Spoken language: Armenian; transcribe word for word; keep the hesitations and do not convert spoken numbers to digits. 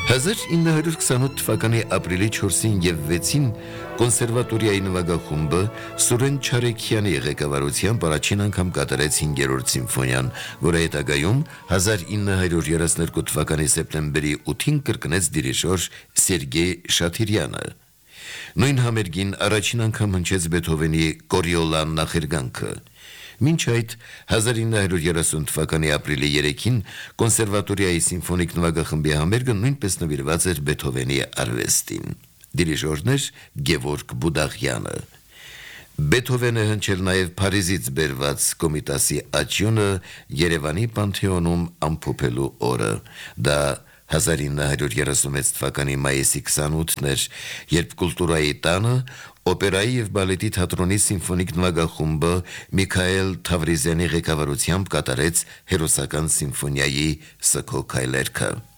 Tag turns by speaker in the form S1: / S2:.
S1: հազար ինը հարյուր քսանութ թվականի ապրիլի չորսին եւ վեցին կոնսերվատորիայի նվագախումբը Սուրեն Չարեքյանի ղեկավարությամբ առաջին անգամ կատարեց հինգերորդ սիմֆոնիան, որը հետագայում հազար ինը հարյուր երեսներկու թվականի սեպտեմբերի ութին կրկնեց դիրիժոր Սերգեյ Շաթիրյանը։ Նույն համերգին առաջին անգամ հնչեց Բեթհովենի Կորիոլա նախերգանքը։ Մինչ այդ հազար ինը հարյուր երեսուն թվականի ապրիլի երեքին կոնսերվատորիայի սիմֆոնիկ նվագախմբի համերգը նույնպես նվիրված էր Բեթհովենի արվեստին։ Դիրիժորն էր Գևորգ Բուդաղյանը։ Բեթհովենը հնչել նաև Փարիզից բերված Կոմիտասի աճյունը Երևանի Պանթեոնում ամփոփելու օրը։ Դա հազար ինը հարյուր երեսունվեց թվականի մայիսի քսանութն էր, երբ Կուլտուրայի տանը օպերայի եւ բալետի թատրոնի սիմֆոնիկ նվագախումբը Միքայել Թավրիզյանի ղեկավարությամբ կատարեց հերոսական սիմֆոնիայի Սգո քայլերքը։